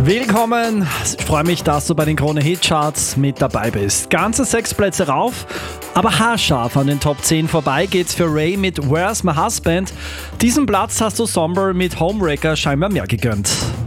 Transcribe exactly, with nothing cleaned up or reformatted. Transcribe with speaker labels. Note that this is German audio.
Speaker 1: Willkommen, ich freue mich, dass du bei den Krone-Hit-Charts mit dabei bist. Ganze sechs Plätze rauf, aber haarscharf an den Top zehn vorbei geht's für Ray mit Where's My Husband. Diesen Platz hast du Somber mit Homewrecker scheinbar mehr gegönnt.